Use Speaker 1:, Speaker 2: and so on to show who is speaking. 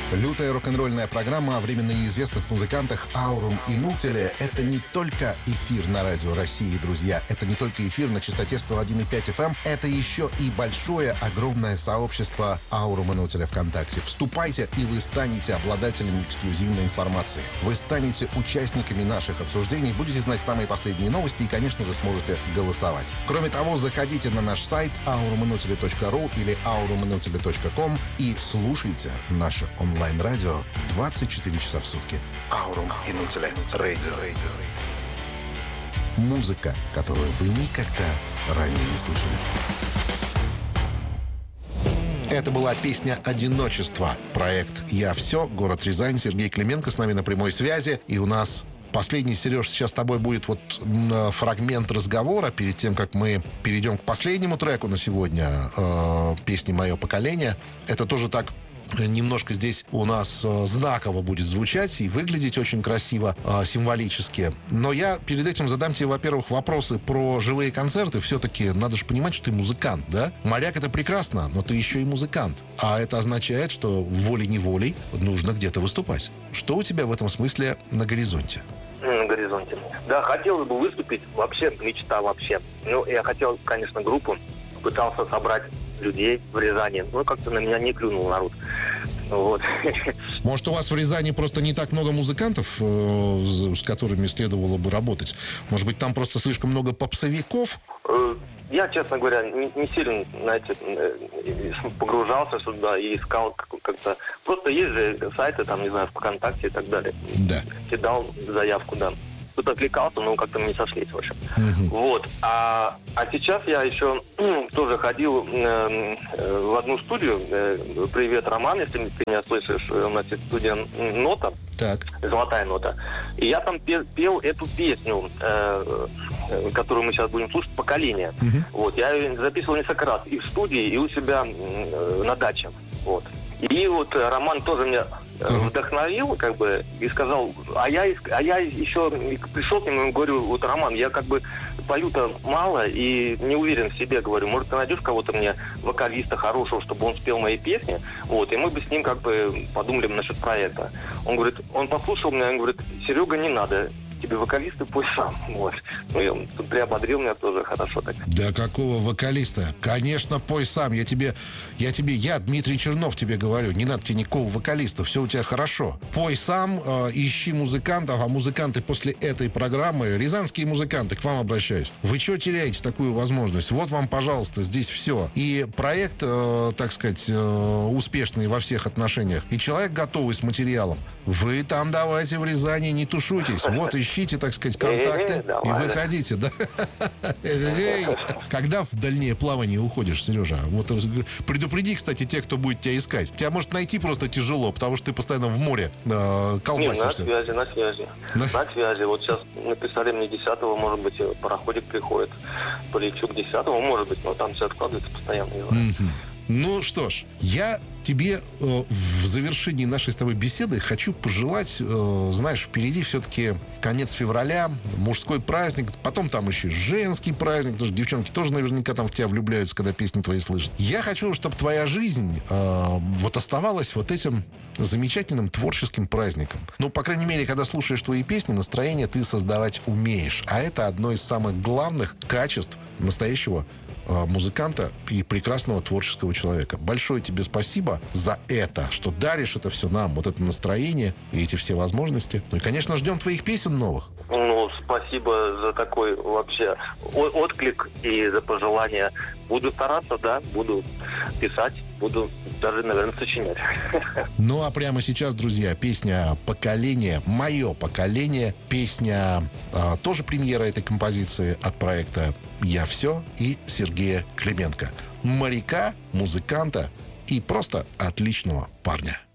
Speaker 1: Лютая рок-н-ролльная программа о временно неизвестных музыкантах Аурум и Нутиле — это не только эфир на радио России, друзья. Это не только эфир на частоте 101,5 FM. Это еще и большое, огромное сообщество Аурум и Нутиле ВКонтакте. Вступайте, и вы станете обладателями эксклюзивной информации. Вы станете участниками наших обсуждений, будете знать самые последние новости и, конечно же, сможете голосовать. Кроме того, заходите на наш сайт auruminutile.ru или auruminutile.com и слушайте наше онлайн-радио 24 часа в сутки. Аурум и Нутиле Radio. Музыка, которую вы никогда ранее не слышали. Это была песня «Одиночество». Проект «Я все», город Рязань. Сергей Клименко с нами на прямой связи. И у нас последний, Сереж, сейчас с тобой будет вот фрагмент разговора перед тем, как мы перейдем к последнему треку на сегодня, песни «Мое поколение». Это тоже так немножко здесь у нас знаково будет звучать и выглядеть очень красиво, символически. Но я перед этим задам тебе, во-первых, вопросы про живые концерты. Все-таки надо же понимать, что ты музыкант, да? Моряк — это прекрасно, но ты еще и музыкант. А это означает, что волей-неволей нужно где-то выступать. Что у тебя в этом смысле на горизонте?
Speaker 2: На горизонте. Да, хотелось бы выступить. Вообще, мечта вообще. Ну, я хотел, конечно, группу. Пытался собрать людей в Рязани. Но как-то на меня не клюнул народ. Вот.
Speaker 1: Может, у вас в Рязани просто не так много музыкантов, с которыми следовало бы работать? Может быть, там просто слишком много попсовиков?
Speaker 2: Я, честно говоря, не сильно, знаете, погружался сюда и искал как-то... Просто есть же сайты, там, не знаю, ВКонтакте и так далее.
Speaker 1: Да.
Speaker 2: Кидал заявку, да. Тут отвлекался, но как-то мы не сошлись, в общем. Вот. А сейчас я еще тоже ходил в одну студию. Привет, Роман, если ты меня слышишь. У нас есть студия «Нота».
Speaker 1: Так.
Speaker 2: «Золотая нота». И я там пел эту песню, которую мы сейчас будем слушать, «Поколение». Вот. Я ее записывал несколько раз и в студии, и у себя на даче. Вот. И вот Роман тоже меня вдохновил, как бы, и сказал, а я еще пришел к нему и говорю, вот, Роман, я как бы пою-то мало и не уверен в себе, говорю, может, ты найдешь кого-то мне, вокалиста хорошего, чтобы он спел мои песни, вот, и мы бы с ним как бы подумали насчет проекта. Он говорит, он послушал меня, он говорит, Серега, не надо, тебе вокалисты, пой сам. Вот. Ну, и он тут приободрил меня тоже хорошо так.
Speaker 1: Да какого вокалиста? Конечно, пой сам. Я, Дмитрий Чернов, тебе говорю, не надо тебе никакого вокалиста, все у тебя хорошо. Пой сам, ищи музыкантов, а музыканты после этой программы, рязанские музыканты, к вам обращаюсь. Вы что теряете такую возможность? Вот вам, пожалуйста, здесь все. И проект, так сказать, успешный во всех отношениях. И человек готовый с материалом. Вы там давайте в Рязани не тушуйтесь. Вот ищите, так сказать, контакты и выходите, да? Когда в дальнее плавание уходишь, Сережа? Вот предупреди, кстати, тех, кто будет тебя искать. Тебя может найти просто тяжело, потому что ты постоянно в море колбасишься.
Speaker 2: На связи. Вот сейчас написали мне 10-го, может быть, пароходик приходит. Полечу к 10-му, может быть, но там все откладывается постоянно.
Speaker 1: Ну что ж, я тебе в завершении нашей с тобой беседы хочу пожелать, знаешь, впереди все-таки конец февраля, мужской праздник, потом там еще женский праздник, потому что девчонки тоже наверняка там в тебя влюбляются, когда песни твои слышат. Я хочу, чтобы твоя жизнь вот оставалась вот этим замечательным творческим праздником. Ну, по крайней мере, когда слушаешь твои песни, настроение ты создавать умеешь. А это одно из самых главных качеств настоящего музыканта и прекрасного творческого человека. Большое тебе спасибо за это, что даришь это все нам, вот это настроение и эти все возможности. Ну и, конечно, ждем твоих песен новых.
Speaker 2: Ну, спасибо за такой вообще отклик и за пожелания. Буду стараться, да, буду писать, буду даже, наверное, сочинять.
Speaker 1: Ну, а прямо сейчас, друзья, песня «Поколение», «Мое поколение», песня, тоже премьера этой композиции от проекта «Я все» и Сергея Клименко. Моряка, музыканта и просто отличного парня.